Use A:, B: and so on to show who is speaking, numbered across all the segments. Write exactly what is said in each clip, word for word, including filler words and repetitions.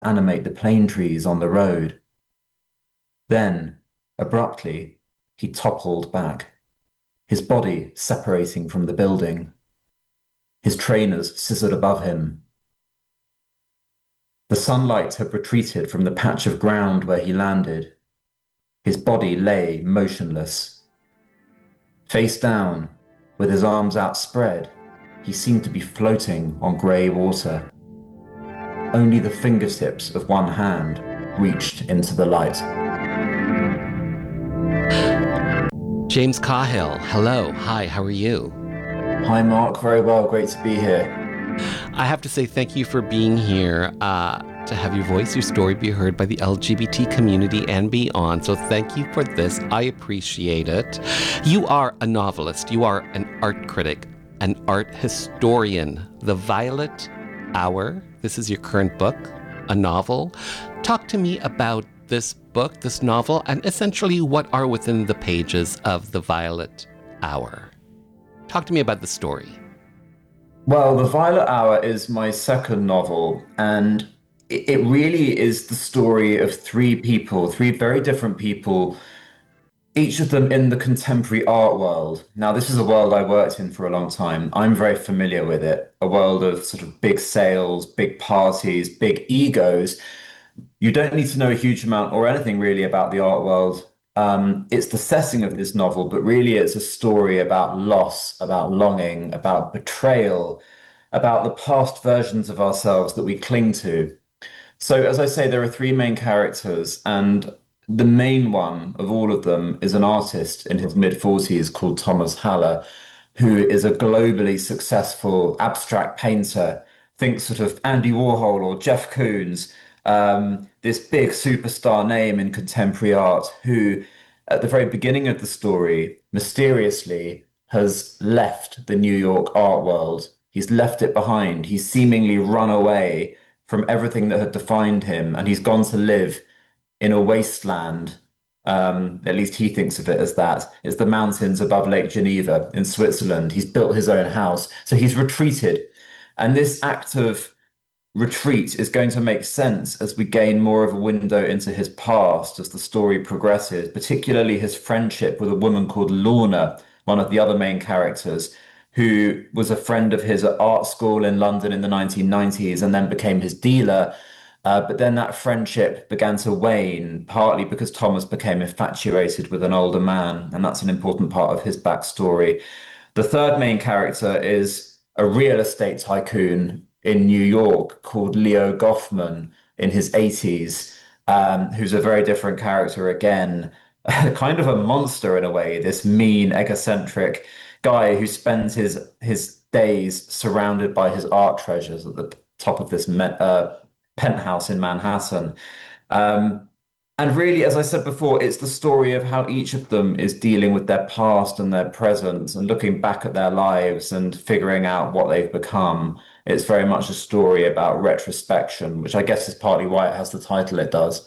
A: animate the plane trees on the road. Then, abruptly, he toppled back, his body separating from the building. His trainers scissored above him. The sunlight had retreated from the patch of ground where he landed. His body lay motionless. Face down, with his arms outspread, he seemed to be floating on grey water. Only the fingertips of one hand reached into the light.
B: James Cahill, hello. Hi, how are you?
A: Hi, Mark. Very well. Great to be here.
B: I have to say thank you for being here, uh, to have your voice, your story be heard by the L G B T community and beyond. So thank you for this. I appreciate it. You are a novelist. You are an art critic, an art historian. The Violet Hour. This is your current book, a novel. Talk to me about this book, this novel, and essentially what are within the pages of The Violet Hour. Talk to me about the story.
A: Well, The Violet Hour is my second novel, and it it really is the story of three people, three very different people, each of them in the contemporary art world. Now, this is a world I worked in for a long time. I'm very familiar with it, a world of sort of big sales, big parties, big egos. You don't need to know a huge amount or anything really about the art world. Um, it's the setting of this novel, but really it's a story about loss, about longing, about betrayal, about the past versions of ourselves that we cling to. So, as I say, there are three main characters, and the main one of all of them is an artist in his mid forties called Thomas Haller, who is a globally successful abstract painter. Think sort of Andy Warhol or Jeff Koons, um, this big superstar name in contemporary art, who, at the very beginning of the story, mysteriously has left the New York art world. He's left it behind. He's seemingly run away from everything that had defined him, and he's gone to live in a wasteland. Um, at least he thinks of it as that. It's the mountains above Lake Geneva in Switzerland. He's built his own house. So he's retreated. And this act of retreat is going to make sense as we gain more of a window into his past as the story progresses, particularly his friendship with a woman called Lorna, one of the other main characters, who was a friend of his at art school in London in the nineteen nineties and then became his dealer. Uh, but then that friendship began to wane, partly because Thomas became infatuated with an older man, and that's an important part of his backstory. The third main character is a real estate tycoon in New York called Leo Goffman in his eighties, um, who's a very different character again, kind of a monster in a way, this mean, egocentric guy who spends his his days surrounded by his art treasures at the top of this me- uh, penthouse in Manhattan. Um, and really, as I said before, it's the story of how each of them is dealing with their past and their present and looking back at their lives and figuring out what they've become. It's very much a story about retrospection, which I guess is partly why it has the title it does.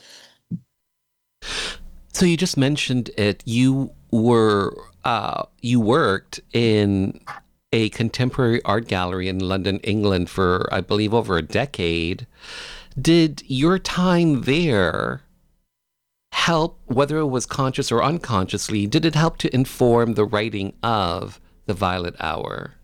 B: So you just mentioned it. You were uh, you worked in a contemporary art gallery in London, England for, I believe, over a decade. Did your time there help, whether it was conscious or unconsciously, did it help to inform the writing of The Violet Hour?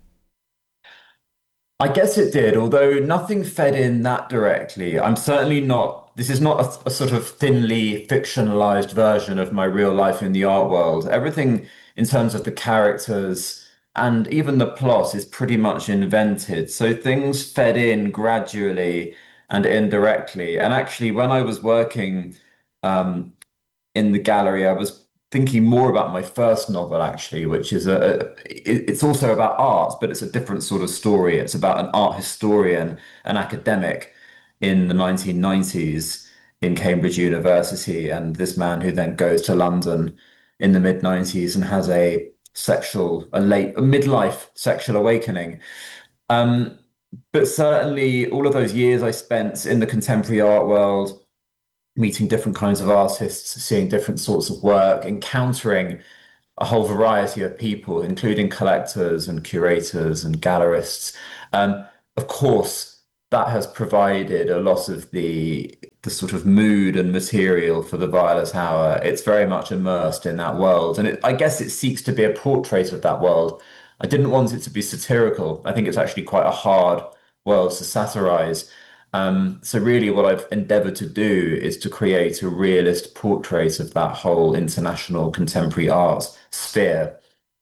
A: I guess it did, although nothing fed in that directly. I'm certainly not, this is not a, a sort of thinly fictionalized version of my real life in the art world. Everything in terms of the characters and even the plot is pretty much invented. So things fed in gradually and indirectly. And actually, when I was working um, in the gallery, I was thinking more about my first novel, actually, which is a, it's also about art, but it's a different sort of story. It's about an art historian, an academic in the nineteen nineties in Cambridge University, and this man who then goes to London in the mid nineties and has a sexual, a late, a midlife sexual awakening. Um, but certainly all of those years I spent in the contemporary art world, meeting different kinds of artists, seeing different sorts of work, encountering a whole variety of people, including collectors and curators and gallerists. Um, of course, that has provided a lot of the the sort of mood and material for the Violet Hour. It's very much immersed in that world, and it, I guess it seeks to be a portrait of that world. I didn't want it to be satirical. I think it's actually quite a hard world to satirize. Um, so really, what I've endeavored to do is to create a realist portrait of that whole international contemporary arts sphere.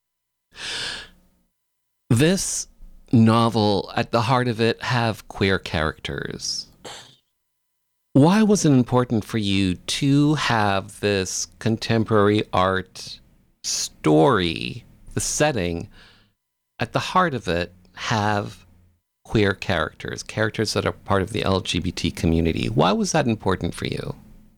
B: This novel, at the heart of it, have queer characters. Why was it important for you to have this contemporary art story, the setting, at the heart of it, have queer characters, characters that are part of the L G B T community? Why was that important for you?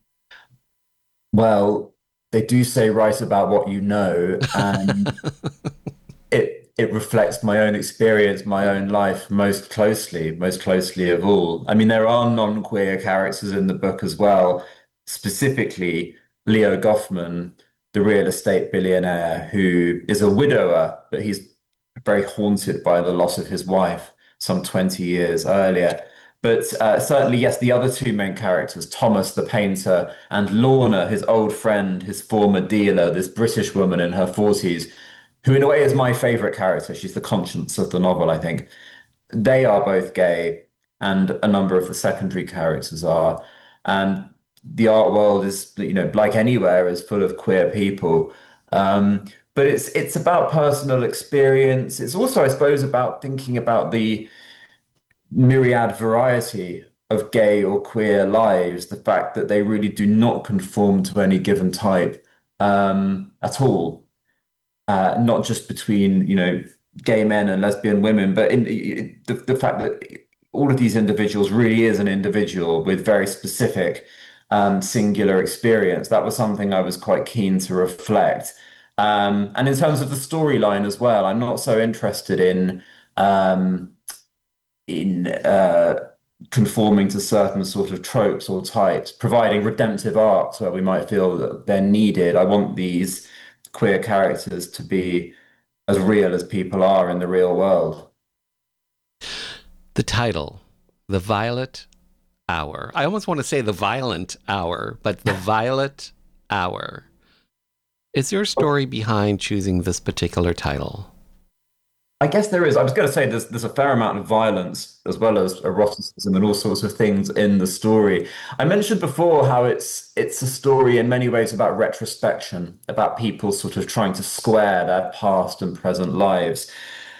A: Well, they do say write about what you know, and it it reflects my own experience, my own life most closely, most closely of all. I mean, there are non-queer characters in the book as well, specifically Leo Goffman, the real estate billionaire who is a widower, but he's very haunted by the loss of his wife some twenty years earlier. But uh, certainly, yes, the other two main characters, Thomas the painter and Lorna, his old friend, his former dealer, this British woman in her forties, who in a way is my favorite character. She's the conscience of the novel, I think. They are both gay, and a number of the secondary characters are. And the art world is, you know, like anywhere, is full of queer people. Um, but it's it's about personal experience. It's also, I suppose, about thinking about the myriad variety of gay or queer lives, the fact that they really do not conform to any given type um, at all. Uh, not just between, you know, gay men and lesbian women, but in the, the fact that all of these individuals really is an individual with very specific um, singular experience. That was something I was quite keen to reflect. Um, and in terms of the storyline as well, I'm not so interested in um, in uh, conforming to certain sort of tropes or types, providing redemptive arcs where we might feel that they're needed. I want these queer characters to be as real as people are in the real world.
B: The title, The Violet Hour. I almost want to say The Violent Hour, but The Violet Hour. Is there a story behind choosing this particular title?
A: I guess there is. I was going to say there's there's a fair amount of violence as well as eroticism and all sorts of things in the story. I mentioned before how it's it's a story in many ways about retrospection, about people sort of trying to square their past and present lives.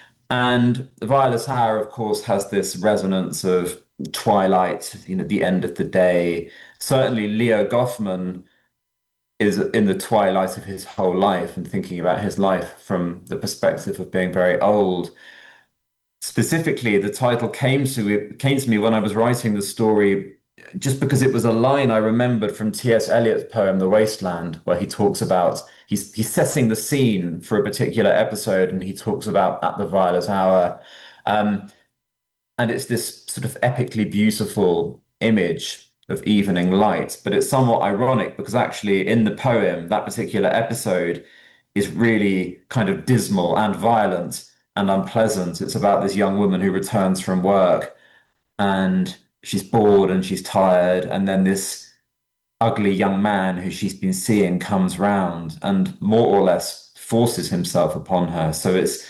A: And Violet Hour, of course, has this resonance of twilight, you know, the end of the day. Certainly, Leo Goffman is in the twilight of his whole life and thinking about his life from the perspective of being very old. Specifically, the title came to came to me when I was writing the story, just because it was a line I remembered from T S. Eliot's poem The Wasteland, where he talks about he's he's setting the scene for a particular episode, and he talks about at the violet hour. Um, and it's this sort of epically beautiful image of evening light, but it's somewhat ironic because actually in the poem, that particular episode is really kind of dismal and violent and unpleasant. It's about this young woman who returns from work and she's bored and she's tired, and then this ugly young man who she's been seeing comes round and more or less forces himself upon her. So it's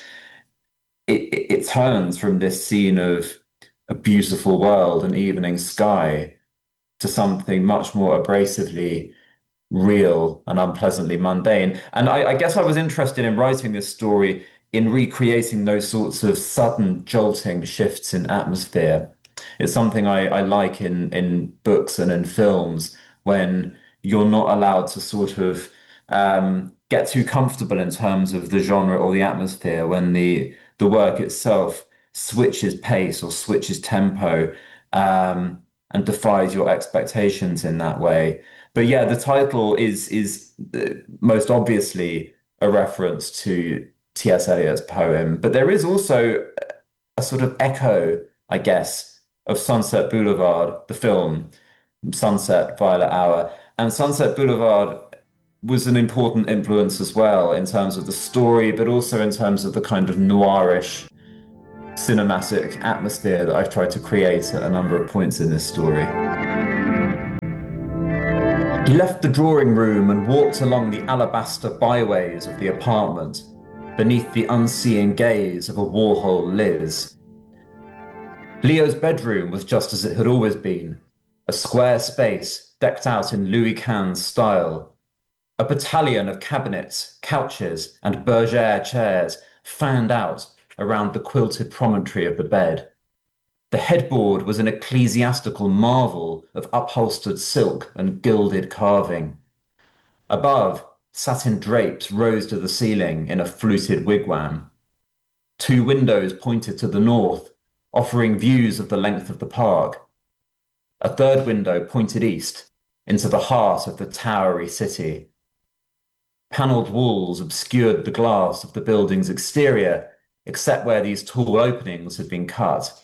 A: it, it turns from this scene of a beautiful world, an evening sky, to something much more abrasively real and unpleasantly mundane. And I, I guess I was interested in writing this story in recreating those sorts of sudden jolting shifts in atmosphere. It's something I, I like in, in books and in films when you're not allowed to sort of um, get too comfortable in terms of the genre or the atmosphere, when the the work itself switches pace or switches tempo, um, and defies your expectations in that way. But yeah, the title is is uh, most obviously a reference to T S. Eliot's poem, but there is also a sort of echo, I guess, of Sunset Boulevard, the film, Sunset, Violet Hour. And Sunset Boulevard was an important influence as well in terms of the story, but also in terms of the kind of noirish cinematic atmosphere that I've tried to create at a number of points in this story. He left the drawing room and walked along the alabaster byways of the apartment, beneath the unseeing gaze of a Warhol Liz. Leo's bedroom was just as it had always been, a square space decked out in Louis Quinze style. A battalion of cabinets, couches, and bergère chairs fanned out around the quilted promontory of the bed. The headboard was an ecclesiastical marvel of upholstered silk and gilded carving. Above, satin drapes rose to the ceiling in a fluted wigwam. Two windows pointed to the north, offering views of the length of the park. A third window pointed east, into the heart of the towery city. Panelled walls obscured the glass of the building's exterior, except where these tall openings had been cut.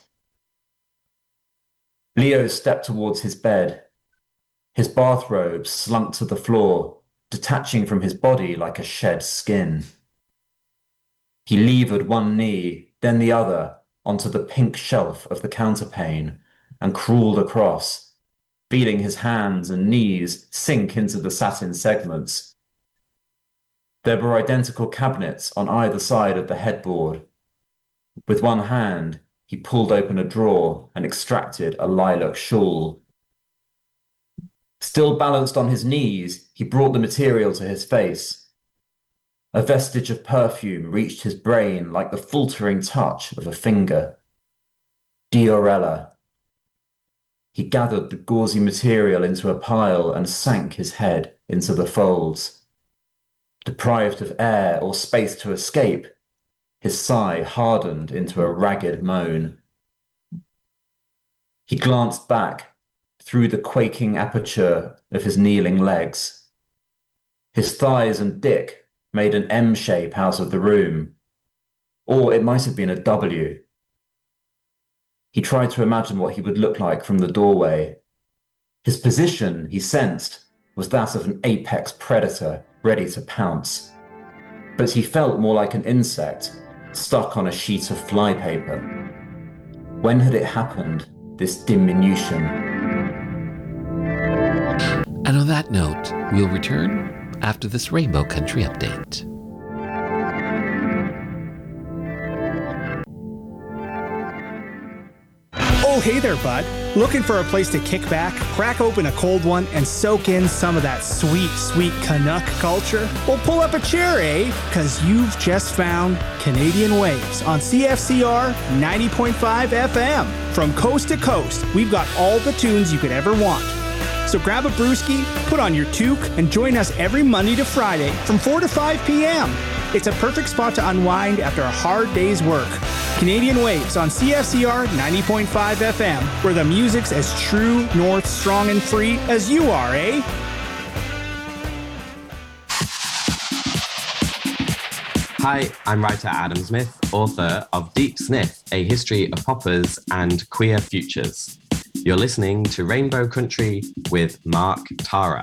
A: Leo stepped towards his bed. His bathrobe slunk to the floor, detaching from his body like a shed skin. He levered one knee, then the other, onto the pink shelf of the counterpane and crawled across, feeling his hands and knees sink into the satin segments. There were identical cabinets on either side of the headboard. With one hand, he pulled open a drawer and extracted a lilac shawl. Still balanced on his knees, he brought the material to his face. A vestige of perfume reached his brain like the faltering touch of a finger. Diorella. He gathered the gauzy material into a pile and sank his head into the folds. Deprived of air or space to escape, his sigh hardened into a ragged moan. He glanced back through the quaking aperture of his kneeling legs. His thighs and dick made an M shape out of the room, or it might have been a W. He tried to imagine what he would look like from the doorway. His position, he sensed, was that of an apex predator ready to pounce. But he felt more like an insect stuck on a sheet of flypaper. When had it happened, this diminution?
B: And on that note, we'll return after this Rainbow Country update.
C: Oh, hey there, bud. Looking for a place to kick back, crack open a cold one, and soak in some of that sweet, sweet Canuck culture? Well, pull up a chair, eh? Because you've just found Canadian Waves on C F C R ninety point five F M. From coast to coast, we've got all the tunes you could ever want. So grab a brewski, put on your toque, and join us every Monday to Friday from four to five p.m. It's a perfect spot to unwind after a hard day's work. Canadian Waves on C F C R ninety point five F M, where the music's as true, north, strong, and free as you are, eh?
D: Hi, I'm writer Adam Smith, author of Deep Sniff, A History of Poppers and Queer Futures. You're listening to Rainbow Country with Mark Tara.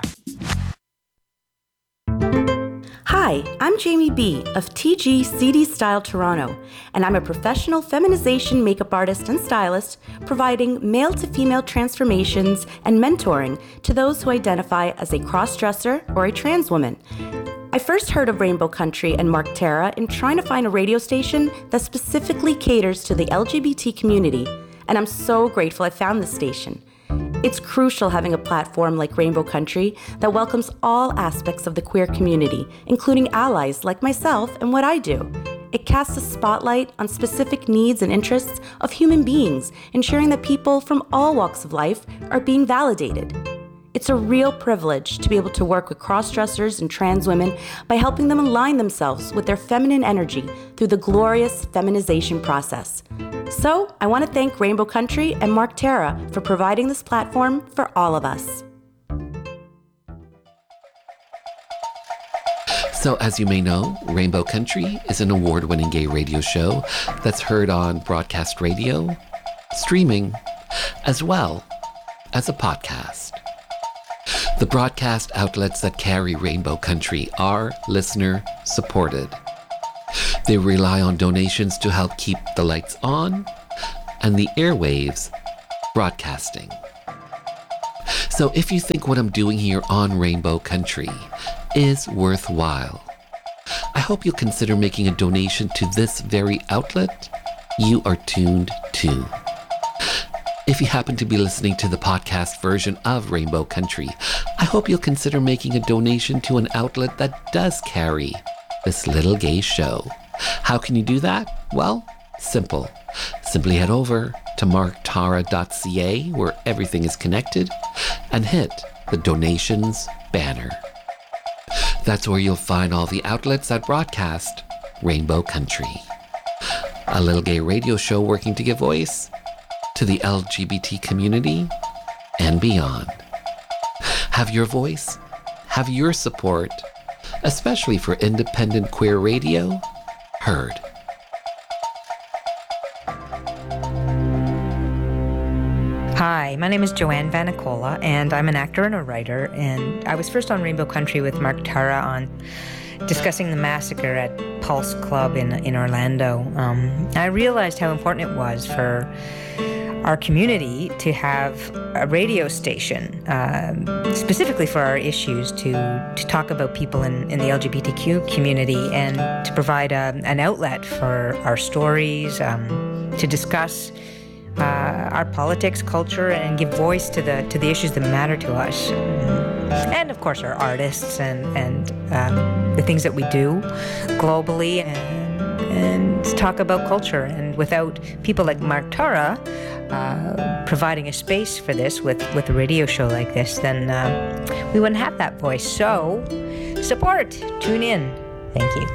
E: Hi, I'm Jamie B. of T G C D Style Toronto, and I'm a professional feminization makeup artist and stylist providing male-to-female transformations and mentoring to those who identify as a cross-dresser or a trans woman. I first heard of Rainbow Country and Mark Tara in trying to find a radio station that specifically caters to the L G B T community, and I'm so grateful I found this station. It's crucial having a platform like Rainbow Country that welcomes all aspects of the queer community, including allies like myself and what I do. It casts a spotlight on specific needs and interests of human beings, ensuring that people from all walks of life are being validated. It's a real privilege to be able to work with cross-dressers and trans women by helping them align themselves with their feminine energy through the glorious feminization process. So, I want to thank Rainbow Country and Mark Tara for providing this platform for all of us.
B: So, as you may know, Rainbow Country is an award-winning gay radio show that's heard on broadcast radio, streaming, as well as a podcast. The broadcast outlets that carry Rainbow Country are listener-supported. They rely on donations to help keep the lights on and the airwaves broadcasting. So if you think what I'm doing here on Rainbow Country is worthwhile, I hope you'll consider making a donation to this very outlet you are tuned to. If you happen to be listening to the podcast version of Rainbow Country, I hope you'll consider making a donation to an outlet that does carry this little gay show. How can you do that? Well, simple. Simply head over to mark tara dot c a, where everything is connected, and hit the donations banner. That's where you'll find all the outlets that broadcast Rainbow Country, a little gay radio show working to give voice to the L G B T community and beyond. Have your voice, have your support, especially for independent queer radio, heard.
F: Hi, my name is Joanne Vanicola, and I'm an actor and a writer, and I was first on Rainbow Country with Mark Tara on discussing the massacre at Pulse Club in, in Orlando. Um, I realized how important it was for our community to have a radio station, um, specifically for our issues, to, to talk about people in, in the L G B T Q community and to provide a, an outlet for our stories, um, to discuss Uh, our politics, culture, and give voice to the to the issues that matter to us, and of course our artists and and um, the things that we do globally, and, and talk about culture. And without people like Mark Tara uh, providing a space for this with with a radio show like this, then uh, we wouldn't have that voice. So support, tune in. Thank you.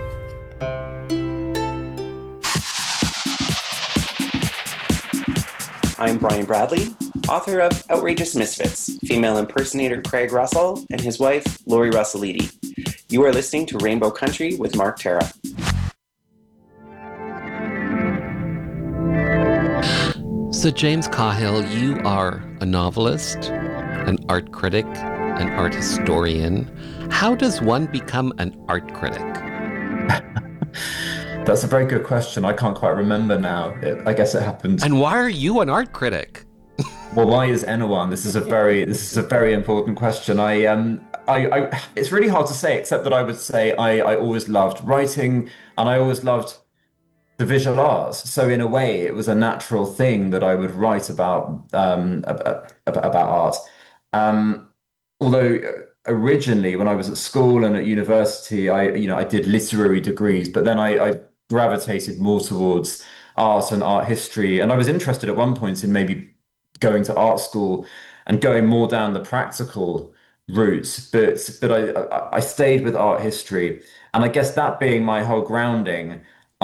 G: I'm Brian Bradley, author of Outrageous Misfits, female impersonator Craig Russell and his wife, Lori Russellidi. You are listening to Rainbow Country with Mark Tara.
B: So James Cahill, you are a novelist, an art critic, an art historian. How does one become an art critic?
A: That's a very good question. I can't quite remember now. It, I guess it happened.
B: And why are you an art critic?
A: Well, why is anyone? This is a very this is a very important question. I um I, I it's really hard to say, except that I would say I, I always loved writing and I always loved the visual arts. So in a way, it was a natural thing that I would write about um about, about art. Um, although originally, when I was at school and at university, I you know I did literary degrees, but then I, I gravitated more towards art and art history. And I was interested at one point in maybe going to art school and going more down the practical route. But but I I stayed with art history. And I guess that being my whole grounding,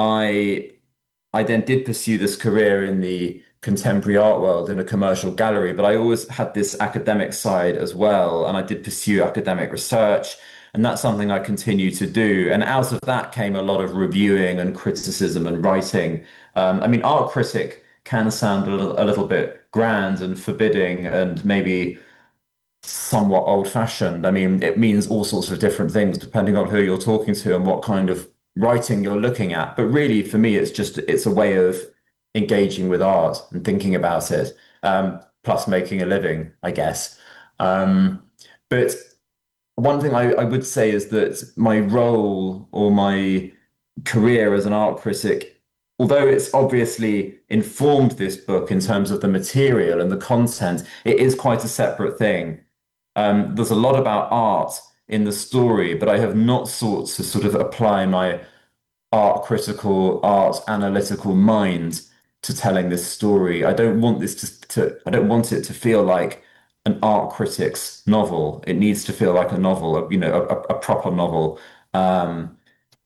A: I I then did pursue this career in the contemporary art world in a commercial gallery, but I always had this academic side as well. And I did pursue academic research. And that's something I continue to do. And out of that came a lot of reviewing and criticism and writing. Um, I mean, art critic can sound a little, a little bit grand and forbidding and maybe somewhat old-fashioned. I mean, it means all sorts of different things depending on who you're talking to and what kind of writing you're looking at. But really, for me, it's just, it's a way of engaging with art and thinking about it, um, plus making a living, I guess. Um, but one thing I, I would say is that my role or my career as an art critic, although it's obviously informed this book in terms of the material and the content, it is quite a separate thing. Um, there's a lot about art in the story, but I have not sought to sort of apply my art critical, art analytical mind to telling this story. I don't want this to, to I don't want it to feel like an art critic's novel. It needs to feel like a novel, you know, a, a proper novel. Um,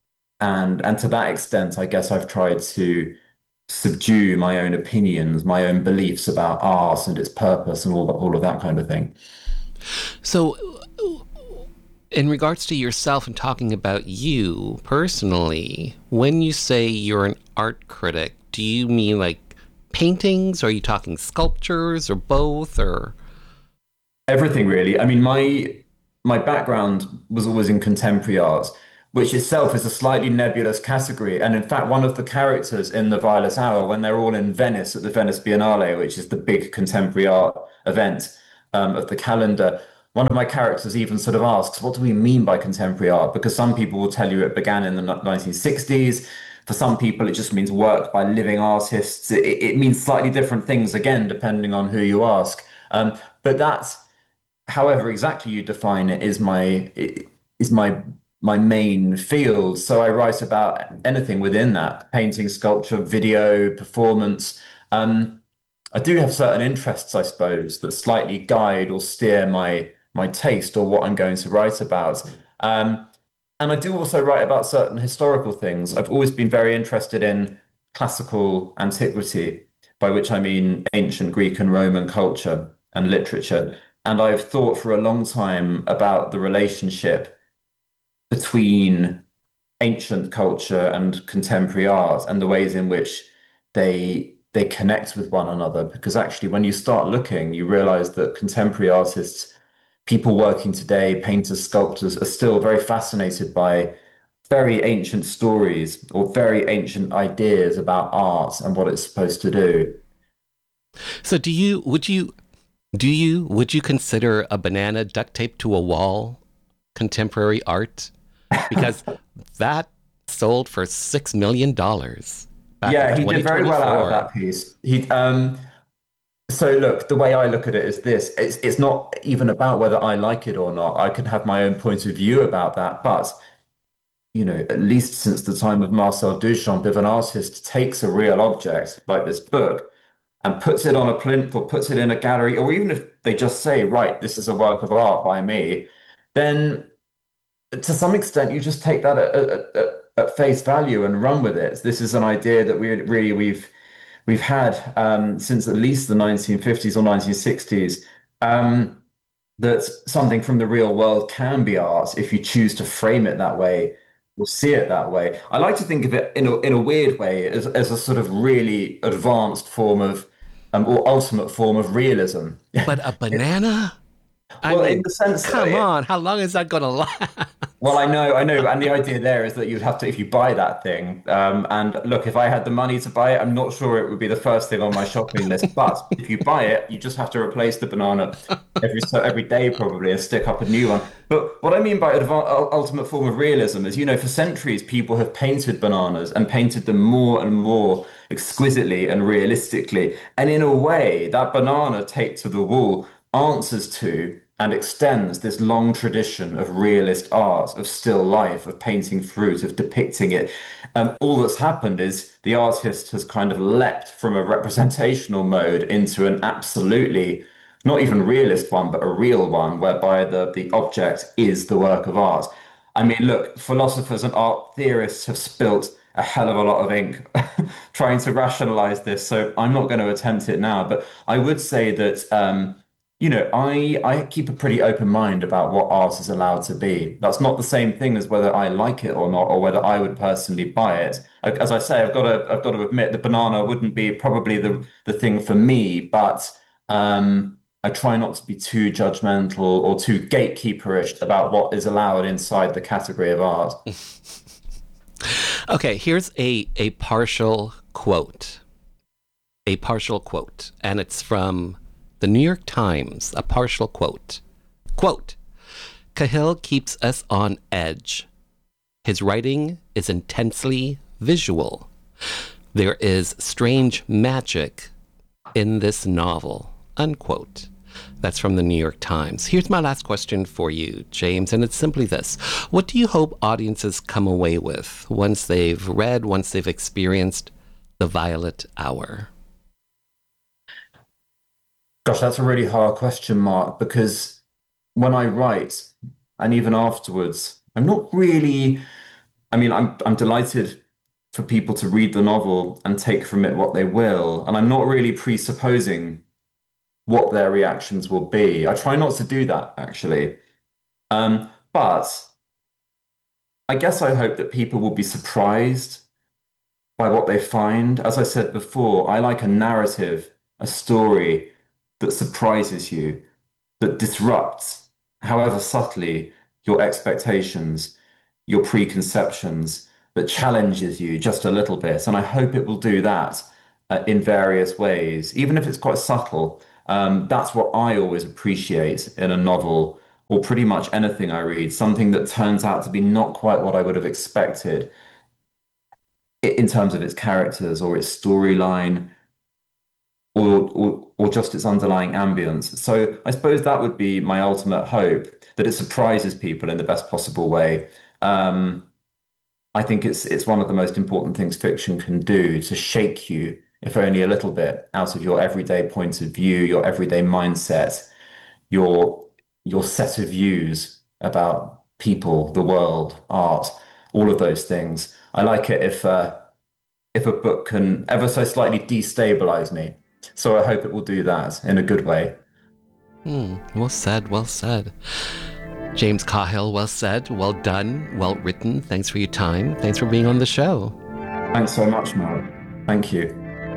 A: and and to that extent, I guess I've tried to subdue my own opinions, my own beliefs about art and its purpose and all, all of that kind of thing.
B: So in regards to yourself and talking about you personally, when you say you're an art critic, do you mean like paintings? Are you talking sculptures or both, or?
A: Everything, really. I mean, my my background was always in contemporary art. which itself is a slightly nebulous category. And in fact, one of the characters in the Violet Hour, when they're all in Venice at the Venice Biennale, which is the big contemporary art event um, of the calendar, one of my characters even sort of asks, what do we mean by contemporary art? Because some people will tell you it began in the nineteen sixties. For some people, it just means work by living artists. It, it means slightly different things, again, depending on who you ask. Um, but that's, however exactly you define it, is my is my my main field. So I write about anything within that: painting, sculpture, video, performance. Um, I do have certain interests, I suppose, that slightly guide or steer my my taste or what I'm going to write about. Um, and I do also write about certain historical things. I've always been very interested in classical antiquity, by which I mean ancient Greek and Roman culture and literature. And I've thought for a long time about the relationship between ancient culture and contemporary art and the ways in which they they connect with one another. Because actually, when you start looking, you realize that contemporary artists, people working today, painters, sculptors, are still very fascinated by very ancient stories or very ancient ideas about art and what it's supposed to do.
B: So do you, would you, do you, would you consider a banana duct taped to a wall contemporary art? Because that sold for six million dollars.
A: Yeah, he did very well out of that piece. He, um, so look, the way I look at it is this: it's it's not even about whether I like it or not. I can have my own point of view about that, but you know, at least since the time of Marcel Duchamp, if an artist takes a real object like this book and puts it on a plinth or puts it in a gallery, or even if they just say, right, this is a work of art by me, then to some extent you just take that at, at, at, at face value and run with it. This is an idea that we really we've we've had um, since at least the nineteen fifties or nineteen sixties. Um, that something from the real world can be art if you choose to frame it that way or see it that way. I like to think of it in a in a weird way as as a sort of really advanced form of um, or ultimate form of realism.
B: But a banana? I
A: well,
B: mean,
A: in the sense,
B: come
A: that,
B: on, how long is that going to last?
A: Well, I know, I know, and the idea there is that you'd have to, if you buy that thing, um, and look, if I had the money to buy it, I'm not sure it would be the first thing on my shopping list. But if you buy it, you just have to replace the banana every so every day probably and stick up a new one. But what I mean by adva- ultimate form of realism is, you know, for centuries people have painted bananas and painted them more and more exquisitely and realistically, and in a way, that banana taped to the wall answers to and extends this long tradition of realist art, of still life, of painting fruit, of depicting it. Um, all that's happened is the artist has kind of leapt from a representational mode into an absolutely, not even realist one, but a real one, whereby the, the object is the work of art. I mean, look, philosophers and art theorists have spilt a hell of a lot of ink trying to rationalize this, so I'm not going to attempt it now. But I would say that, um, you know, I, I keep a pretty open mind about what art is allowed to be. That's not the same thing as whether I like it or not, or whether I would personally buy it. As I say, I've got to I've got to admit the banana wouldn't be probably the, the thing for me, but um, I try not to be too judgmental or too gatekeeperish about what is allowed inside the category of art.
B: Okay, here's a, a partial quote. A partial quote, and it's from the New York Times, a partial quote. Quote, Cahill keeps us on edge. His writing is intensely visual. There is strange magic in this novel, unquote. That's from the New York Times. Here's my last question for you, James, and it's simply this. What do you hope audiences come away with once they've read, once they've experienced The Violet Hour?
A: Gosh, that's a really hard question, Mark, because when I write, and even afterwards, I'm not really, I mean, I'm I'm delighted for people to read the novel and take from it what they will, and I'm not really presupposing what their reactions will be. I try not to do that, actually. Um, but I guess I hope that people will be surprised by what they find. As I said before, I like a narrative, a story that surprises you, that disrupts, however subtly, your expectations. your preconceptions, that challenges you just a little bit. And I hope it will do that uh, in various ways, even if it's quite subtle. Um, that's what I always appreciate in a novel, or pretty much anything I read, something that turns out to be not quite what I would have expected in terms of its characters or its storyline, or, or or just its underlying ambience. So I suppose that would be my ultimate hope, that it surprises people in the best possible way. Um, I think it's it's one of the most important things fiction can do, to shake you, if only a little bit, out of your everyday point of view, your everyday mindset, your your set of views about people, the world, art, all of those things. I like it if uh, if a book can ever so slightly destabilize me. So I hope it will do that in a good way.
B: Hmm, well said, well said. James Cahill, well said, well done, well written. Thanks for your time. Thanks for being on the show.
A: Thanks so much, Mark. Thank you.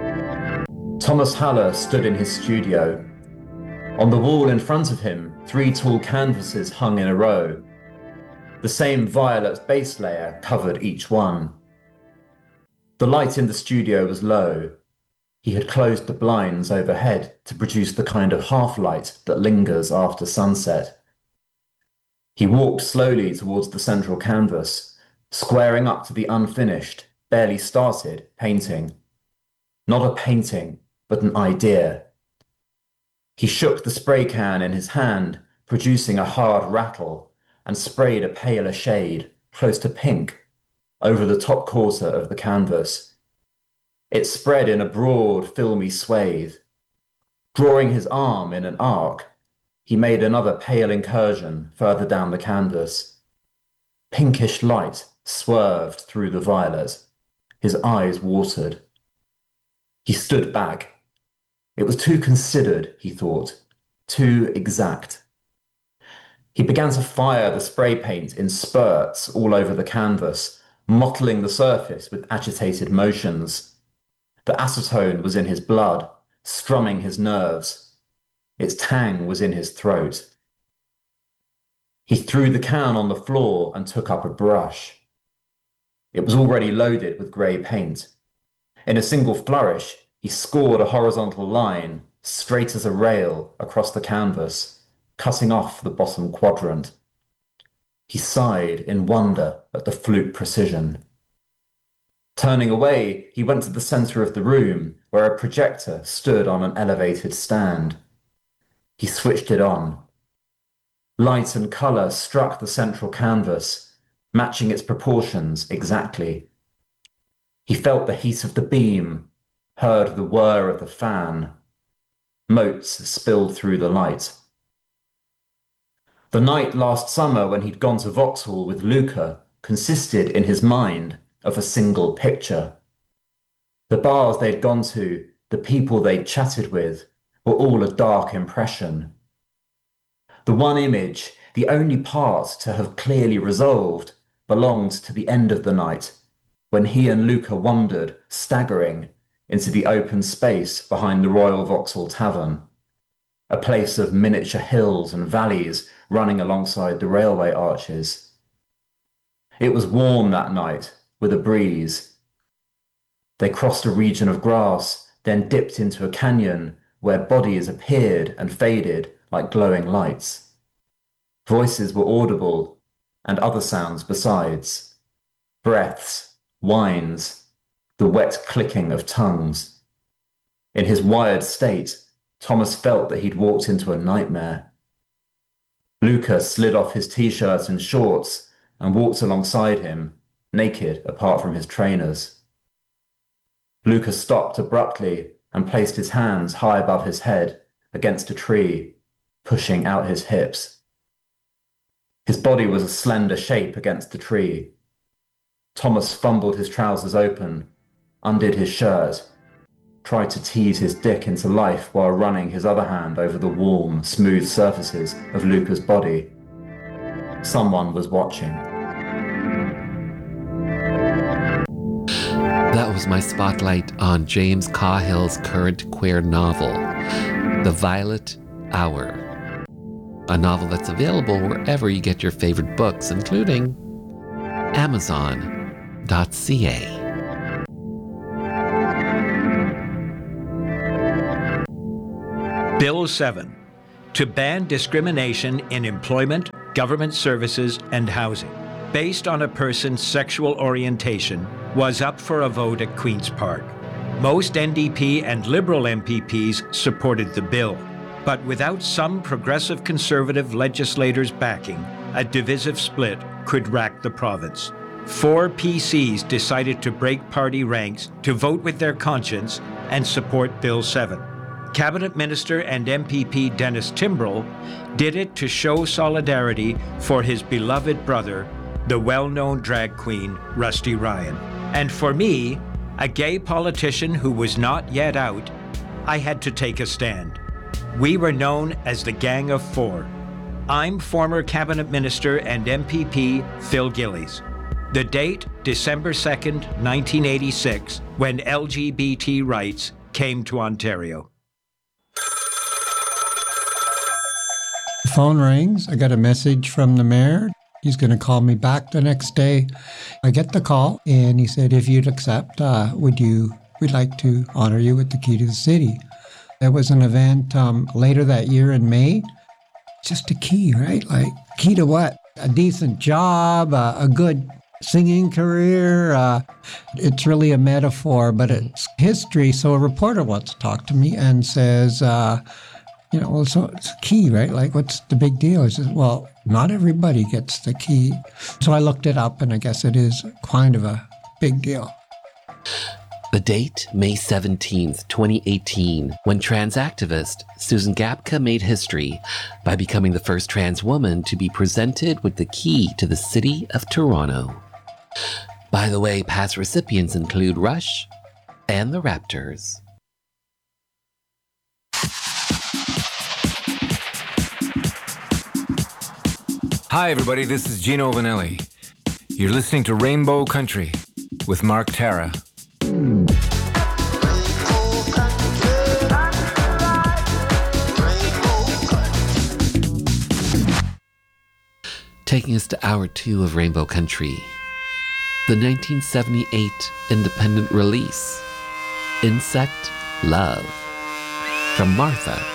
A: Thomas Haller stood in his studio. On the wall in front of him, three tall canvases hung in a row. The same violet base layer covered each one. The light in the studio was low. He had closed the blinds overhead to produce the kind of half-light that lingers after sunset. He walked slowly towards the central canvas, squaring up to the unfinished, barely started painting. Not a painting, but an idea. He shook the spray can in his hand, producing a hard rattle, and sprayed a paler shade, close to pink, over the top quarter of the canvas. It spread in a broad, filmy swathe. Drawing his arm in an arc, he made another pale incursion further down the canvas. Pinkish light swerved through the violet. His eyes watered. He stood back. It was too considered, he thought, too exact. He began to fire the spray paint in spurts all over the canvas, mottling the surface with agitated motions. The acetone was in his blood, strumming his nerves. Its tang was in his throat. He threw the can on the floor and took up a brush. It was already loaded with grey paint. In a single flourish, he scored a horizontal line, straight as a rail, across the canvas, cutting off the bottom quadrant. He sighed in wonder at the flute precision. Turning away, he went to the centre of the room, where a projector stood on an elevated stand. He switched it on. Light and colour struck the central canvas, matching its proportions exactly. He felt the heat of the beam, heard the whir of the fan. Motes spilled through the light. The night last summer when he'd gone to Vauxhall with Luca consisted in his mind of a single picture. The bars they'd gone to, the people they'd chatted with, were all a dark impression. The one image, the only part to have clearly resolved, belonged to the end of the night, when he and Luca wandered, staggering, into the open space behind the Royal Vauxhall Tavern, a place of miniature hills and valleys running alongside the railway arches. It was warm that night, with a breeze. They crossed a region of grass, then dipped into a canyon where bodies appeared and faded like glowing lights. Voices were audible, and other sounds besides. Breaths, whines, the wet clicking of tongues. In his wired state, Thomas felt that he'd walked into a nightmare. Luca slid off his t-shirt and shorts and walked alongside him, naked apart from his trainers. Luca stopped abruptly and placed his hands high above his head against a tree, pushing out his hips. His body was a slender shape against the tree. Thomas fumbled his trousers open, undid his shirt, tried to tease his dick into life while running his other hand over the warm, smooth surfaces of Luca's body. Someone was watching.
B: That was my spotlight on James Cahill's current queer novel, The Violet Hour, a novel that's available wherever you get your favorite books, including amazon dot c a.
H: Bill seven, to ban discrimination in employment, government services, and housing, based on a person's sexual orientation, was up for a vote at Queen's Park. Most N D P and Liberal M P Ps supported the bill, but without some progressive Conservative legislators backing, a divisive split could rack the province. Four P Cs decided to break party ranks to vote with their conscience and support Bill seven. Cabinet Minister and M P P Dennis Timbrell did it to show solidarity for his beloved brother, the well-known drag queen, Rusty Ryan. And for me, a gay politician who was not yet out, I had to take a stand. We were known as the Gang of Four. I'm former Cabinet Minister and M P P Phil Gillies. The date, December second, nineteen eighty-six, when L G B T rights came to Ontario.
I: The phone rings. I got a message from the mayor. He's going to call me back the next day. I get the call, and he said, if you'd accept, uh, would you, we'd like to honor you with the key to the city. There was an event um, later that year in May. Just a key, right? Like, key to what? A decent job, uh, a good singing career. Uh, it's really a metaphor, but it's history. So a reporter wants to talk to me and says, uh, you know, well, so it's a key, right? Like, what's the big deal? He says, well, not everybody gets the key. So I looked it up, and I guess it is kind of a big deal.
B: The date, May seventeenth, twenty eighteen, when trans activist Susan Gapka made history by becoming the first trans woman to be presented with the key to the city of Toronto. By the way, past recipients include Rush and the Raptors.
J: Hi, everybody. This is Gino Vanelli. You're listening to Rainbow Country with Mark Tara.
B: Taking us to hour two of Rainbow Country, the nineteen seventy-eight independent release, Insect Love, from Martha